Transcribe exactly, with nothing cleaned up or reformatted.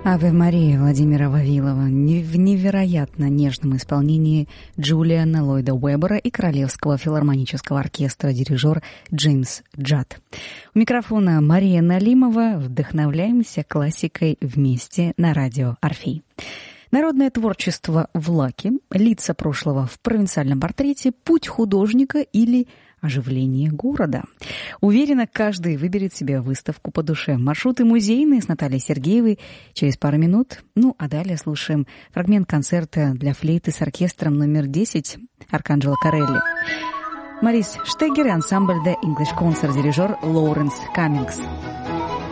«Аве Мария» Владимира Вавилова в невероятно нежном исполнении Джулиана Ллойда Уэббера и Королевского филармонического оркестра дирижер Джеймс Джад. У микрофона Мария Налимова. Вдохновляемся классикой вместе на радио «Орфей». Народное творчество в лаке, лица прошлого в провинциальном портрете, путь художника или оживление города. Уверена, каждый выберет себе выставку по душе. Маршруты музейные с Натальей Сергеевой через пару минут. Ну, а далее слушаем фрагмент концерта для флейты с оркестром номер десять Арканджело Корелли. Марис Штегер и ансамбль The English Concert, дирижер Лоуренс Каммингс.